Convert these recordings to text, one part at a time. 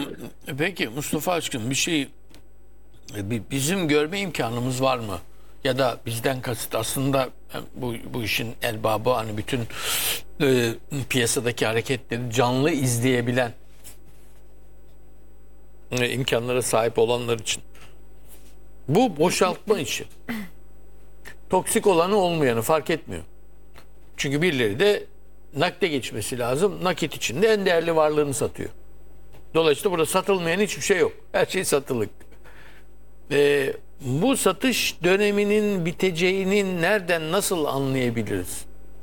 Peki Mustafa Aşkın, bir şey bizim görme imkanımız var mı? Ya da bizden kasıt aslında bu işin erbabı, hani bütün piyasadaki hareketleri canlı izleyebilen imkanlara sahip olanlar için. Bu boşaltma işi. Toksik olanı olmayanı fark etmiyor. Çünkü birileri de nakde geçmesi lazım. Nakit içinde en değerli varlığını satıyor. Dolayısıyla burada satılmayan hiçbir şey yok. Her şey satılık. Bu satış döneminin biteceğini nereden, nasıl anlayabiliriz?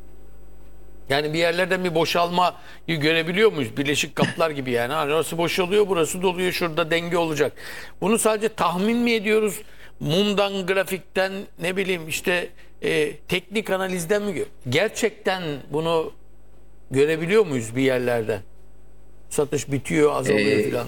Yani bir yerlerden bir boşalmayı görebiliyor muyuz? Birleşik kaplar gibi yani. Hani orası boşalıyor, burası doluyor, şurada denge olacak. Bunu sadece tahmin mi ediyoruz? Mumdan, grafikten, ne bileyim işte teknik analizden mi? Gerçekten bunu görebiliyor muyuz bir yerlerden? Satış bitiyor, azalıyor falan.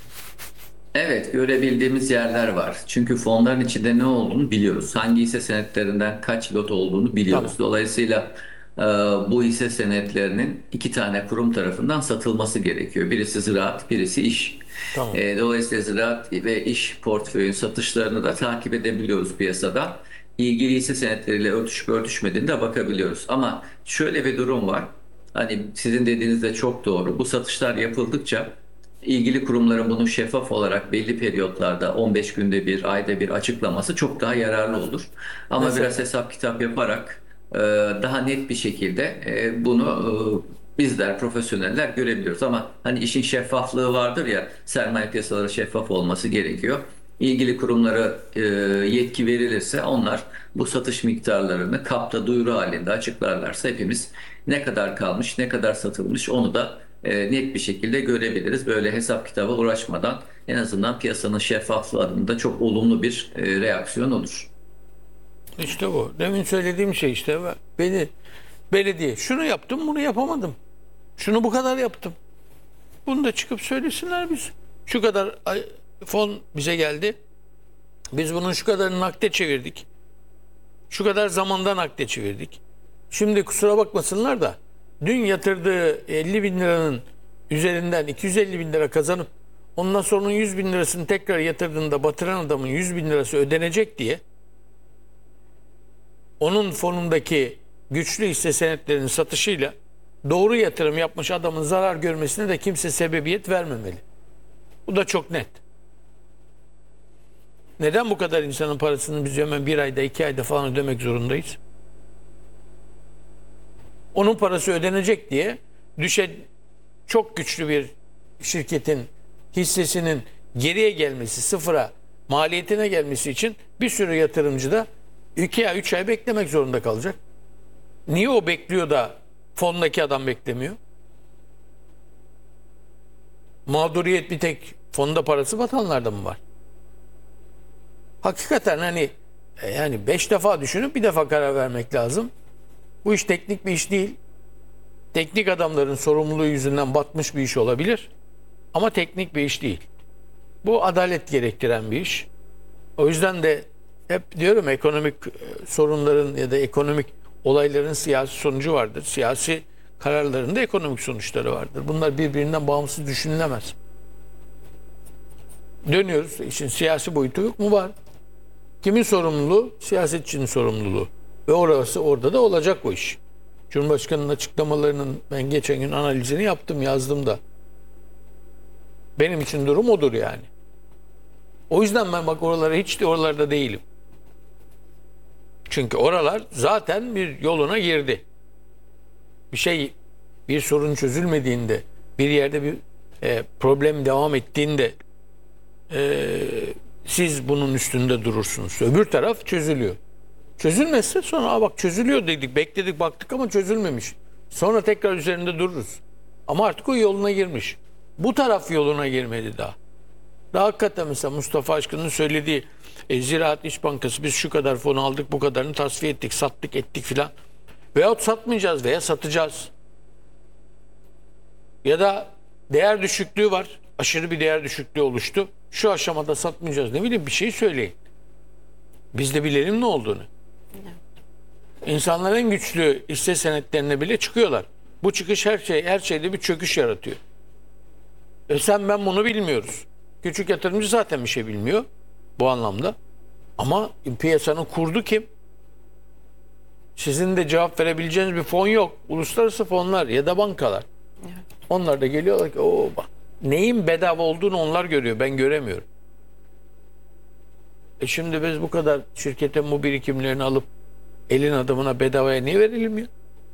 Evet, görebildiğimiz yerler var. Çünkü fonların içinde ne olduğunu biliyoruz. Hangi hisse senetlerinden kaç lot olduğunu biliyoruz. Tamam. Dolayısıyla bu hisse senetlerinin iki tane kurum tarafından satılması gerekiyor. Birisi ziraat, birisi iş. Tamam. Dolayısıyla ziraat ve iş portföyün satışlarını da takip edebiliyoruz piyasada. İlgili hisse senetleriyle örtüşüp örtüşmediğine de bakabiliyoruz. Ama şöyle bir durum var. Hani sizin dediğiniz de çok doğru. Bu satışlar yapıldıkça ilgili kurumların bunu şeffaf olarak belli periyotlarda 15 günde bir, ayda bir açıklaması çok daha yararlı olur. Ama Mesela. biraz hesap kitap yaparak daha net bir şekilde bunu bizler profesyoneller görebiliyoruz. Ama hani işin şeffaflığı vardır ya, sermaye piyasaları şeffaf olması gerekiyor. İlgili kurumlara yetki verilirse onlar bu satış miktarlarını kapta duyuru halinde açıklarlarsa hepimiz ne kadar kalmış, ne kadar satılmış onu da net bir şekilde görebiliriz. Böyle hesap kitaba uğraşmadan en azından piyasanın şeffaflığı adında çok olumlu bir reaksiyon olur. İşte bu. Demin söylediğim şey işte. Beni belediye şunu yaptım, bunu yapamadım. Şunu bu kadar yaptım. Bunu da çıkıp söylesinler biz. Şu kadar fon bize geldi. Biz bunun şu kadarını nakde çevirdik. Şu kadar zamanda nakde çevirdik. Şimdi kusura bakmasınlar da dün yatırdığı 50 bin liranın üzerinden 250 bin lira kazanıp ondan sonra onun 100 bin lirasını tekrar yatırdığında batıran adamın 100 bin lirası ödenecek diye onun fonundaki güçlü hisse senetlerinin satışıyla doğru yatırım yapmış adamın zarar görmesine de kimse sebebiyet vermemeli. Bu da çok net. Neden bu kadar insanın parasını biz hemen bir ayda, 2 ayda falan ödemek zorundayız? Onun parası ödenecek diye çok güçlü bir şirketin hissesinin geriye gelmesi, sıfıra, maliyetine gelmesi için bir sürü yatırımcı da 2 ay, 3 ay beklemek zorunda kalacak. Niye o bekliyor da fondaki adam beklemiyor? Mağduriyet bir tek fonda parası batanlarda mı var? Hakikaten hani yani 5 defa düşünüp bir defa karar vermek lazım. Bu iş teknik bir iş değil. Teknik adamların sorumluluğu yüzünden batmış bir iş olabilir. Ama teknik bir iş değil. Bu adalet gerektiren bir iş. O yüzden de hep diyorum, ekonomik sorunların ya da ekonomik olayların siyasi sonucu vardır. Siyasi kararların da ekonomik sonuçları vardır. Bunlar birbirinden bağımsız düşünülemez. Dönüyoruz. İşin siyasi boyutu yok mu? Var. Kimin sorumluluğu? Siyasetçinin sorumluluğu. Ve orada da olacak o iş. Cumhurbaşkanı'nın açıklamalarının ben geçen gün analizini yaptım, yazdım da. Benim için durum odur yani. O yüzden ben bak oralara hiç de oralarda değilim. Çünkü oralar zaten bir yoluna girdi. Bir sorun çözülmediğinde, bir yerde bir problem devam ettiğinde siz bunun üstünde durursunuz. Öbür taraf çözülüyor. Çözülmezse sonra bak çözülüyor dedik, bekledik, baktık ama çözülmemiş. Sonra tekrar üzerinde dururuz. Ama artık o yoluna girmiş. Bu taraf yoluna girmedi daha. Daha hakikaten mesela Mustafa Aşkın'ın söylediği Ziraat İş Bankası biz şu kadar fon aldık, bu kadarını tasfiye ettik, sattık ettik filan. Veyahut satmayacağız veya satacağız. Ya da değer düşüklüğü var. Aşırı bir değer düşüklüğü oluştu. Şu aşamada satmayacağız. Ne bileyim, bir şey söyleyin. Biz de bilelim ne olduğunu. İnsanların en güçlü hisse senetlerine bile çıkıyorlar. Bu çıkış her şeyde bir çöküş yaratıyor. Sen ben bunu bilmiyoruz. Küçük yatırımcı zaten bir şey bilmiyor bu anlamda. Ama piyasanın kurdu kim? Sizin de cevap verebileceğiniz bir fon yok. Uluslararası fonlar ya da bankalar. Onlar da geliyorlar ki o bak. Neyin bedava olduğunu onlar görüyor. Ben göremiyorum. Şimdi biz bu kadar şirketin bu birikimlerini alıp elin adamına bedavaya niye verelim ya?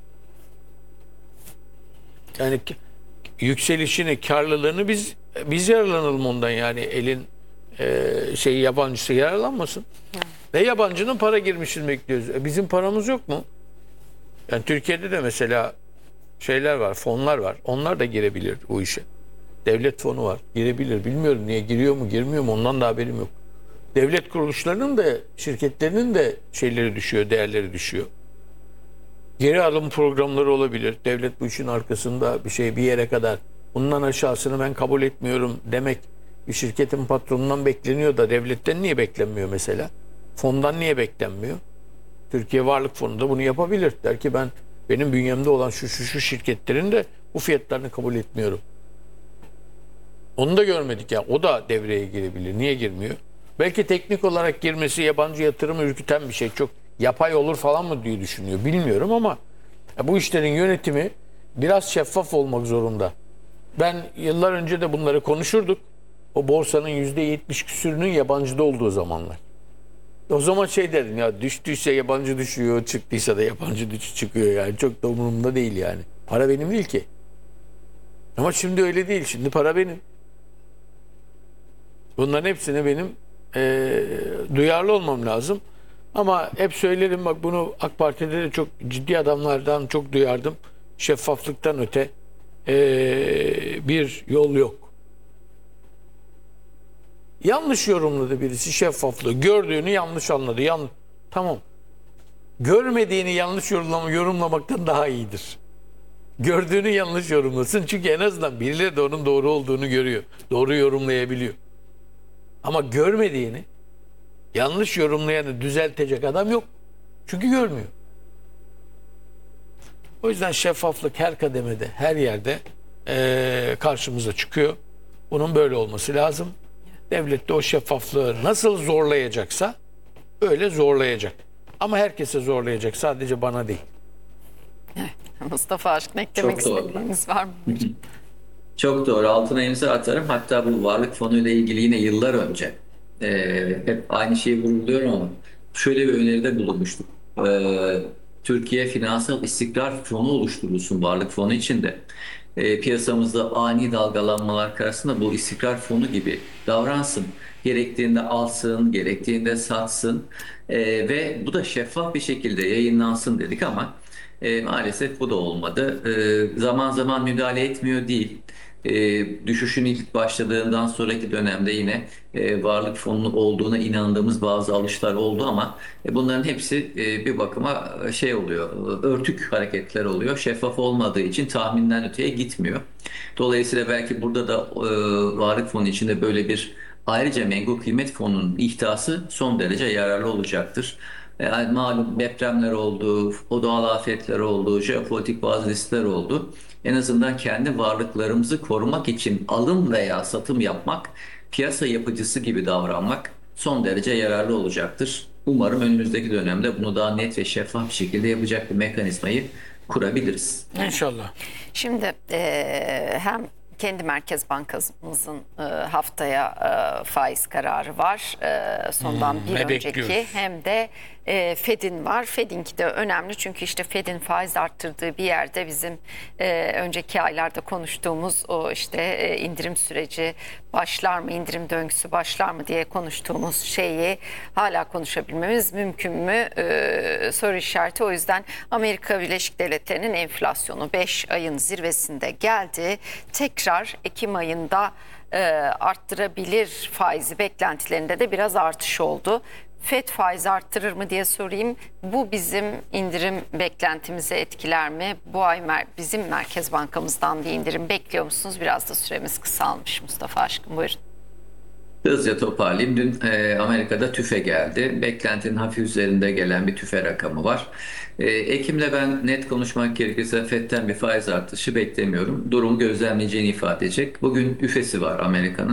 Yani yükselişini, karlılığını biz yararlanalım ondan, yani elin yabancısı yararlanmasın. Ve yabancının para girmişini bekliyoruz. Bizim paramız yok mu? Yani Türkiye'de de mesela şeyler var, fonlar var. Onlar da girebilir bu işe. Devlet fonu var. Girebilir. Bilmiyorum niye giriyor mu, girmiyor mu, ondan da haberim yok. Devlet kuruluşlarının da, şirketlerinin de şeyleri düşüyor, değerleri düşüyor. Geri alım programları olabilir. Devlet bu işin arkasında bir yere kadar. Bundan aşağısını ben kabul etmiyorum demek bir şirketin patronundan bekleniyor da devletten niye beklenmiyor mesela? Fondan niye beklenmiyor? Türkiye Varlık Fonu da bunu yapabilir. Der ki benim bünyemde olan şu şirketlerin de bu fiyatlarını kabul etmiyorum. Onu da görmedik ya. O da devreye girebilir. Niye girmiyor? Belki teknik olarak girmesi yabancı yatırımı ürküten bir şey. Çok yapay olur falan mı diye düşünüyor. Bilmiyorum ama bu işlerin yönetimi biraz şeffaf olmak zorunda. Ben yıllar önce de bunları konuşurduk. O borsanın %70 küsürünün yabancıda olduğu zamanlar. O zaman derim ya, düştüyse yabancı düşüyor, çıktıysa da yabancı çıkıyor yani. Çok da umurumda değil yani. Para benim değil ki. Ama şimdi öyle değil. Şimdi para benim. Bunların hepsine benim duyarlı olmam lazım. Ama hep söylerim, bak bunu AK Parti'de de çok ciddi adamlardan çok duyardım. Şeffaflıktan öte bir yol yok. Yanlış yorumladı birisi şeffaflığı. Gördüğünü yanlış anladı. Tamam. Görmediğini yanlış yorumlamaktan daha iyidir. Gördüğünü yanlış yorumlasın. Çünkü en azından birileri de onun doğru olduğunu görüyor. Doğru yorumlayabiliyor. Ama görmediğini, yanlış yorumlayanı düzeltecek adam yok. Çünkü görmüyor. O yüzden şeffaflık her kademede, her yerde karşımıza çıkıyor. Bunun böyle olması lazım. Devlet de o şeffaflığı nasıl zorlayacaksa öyle zorlayacak. Ama herkese zorlayacak. Sadece bana değil. Mustafa Aşkın, eklemek istediğiniz var mı? Çok doğru. Altına imza atarım. Hatta bu varlık fonu ile ilgili yine yıllar önce hep aynı şeyi vurguluyorum ama şöyle bir öneride bulunmuştuk. Türkiye Finansal İstikrar Fonu oluşturulsun varlık fonu içinde. Piyasamızda ani dalgalanmalar karşısında bu istikrar fonu gibi davransın. Gerektiğinde alsın, gerektiğinde satsın ve bu da şeffaf bir şekilde yayınlansın dedik ama maalesef bu da olmadı. Zaman zaman müdahale etmiyor değil. Düşüşün ilk başladığından sonraki dönemde yine varlık fonunun olduğuna inandığımız bazı alışlar oldu ama bunların hepsi bir bakıma oluyor, örtük hareketler oluyor. Şeffaf olmadığı için tahminden öteye gitmiyor. Dolayısıyla belki burada da varlık fonu içinde böyle bir ayrıca menkul kıymet fonunun ihtası son derece yararlı olacaktır. Yani malum depremler oldu, o doğal afetler oldu, jeopolitik bazı riskler oldu. En azından kendi varlıklarımızı korumak için alım veya satım yapmak, piyasa yapıcısı gibi davranmak son derece yararlı olacaktır. Umarım önümüzdeki dönemde bunu daha net ve şeffaf bir şekilde yapacak bir mekanizmayı kurabiliriz. İnşallah. Şimdi hem kendi Merkez Bankamızın haftaya faiz kararı var. Sondan bir önceki bekliyoruz? hem de Fed'in var. Fed'inki de önemli çünkü işte Fed'in faiz arttırdığı bir yerde bizim önceki aylarda konuştuğumuz o indirim süreci başlar mı, indirim döngüsü başlar mı diye konuştuğumuz şeyi hala konuşabilmemiz mümkün mü? Soru işareti. O yüzden Amerika Birleşik Devletleri'nin enflasyonu 5 ayın zirvesinde geldi. Tekrar Ekim ayında arttırabilir faizi beklentilerinde de biraz artış oldu. FED faiz arttırır mı diye sorayım. Bu bizim indirim beklentimizi etkiler mi? Bu ay bizim Merkez Bankamızdan bir indirim bekliyor musunuz? Biraz da süremiz kısalmış Mustafa Aşkın, buyurun. Hızlıca toparlayayım. Dün Amerika'da tüfe geldi. Beklentinin hafif üzerinde gelen bir tüfe rakamı var. Ekim'de ben net konuşmak gerekirse FED'den bir faiz artışı beklemiyorum. Durum gözlemleyeceğini ifade edecek. Bugün üfesi var Amerika'nın.